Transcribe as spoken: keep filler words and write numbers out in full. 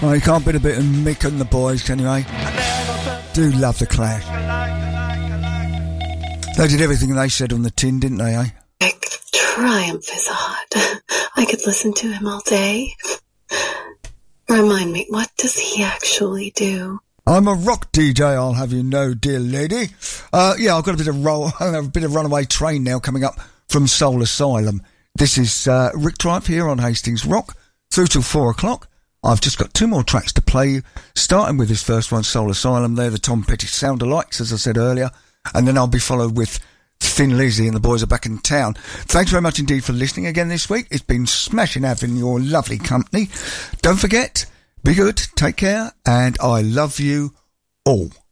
Oh, you can't beat a bit of Mick and the boys, can you, eh? Do love the Clash. They did everything they said on the tin, didn't they, eh? Like, Triumph is odd. I could listen to him all day. Remind me, what does he actually do? I'm a rock D J, I'll have you know, dear lady. Uh, yeah, I've got a bit of roll, a bit of Runaway Train now coming up from Soul Asylum. This is uh, Rick Triumph here on Hastings Rock, through till four o'clock. I've just got two more tracks to play, starting with this first one, Soul Asylum. They're the Tom Petty sound-alikes, as I said earlier. And then I'll be followed with Thin Lizzy and the boys are back in town. Thanks very much indeed for listening again this week. It's been smashing having your lovely company. Don't forget, be good, take care, and I love you all.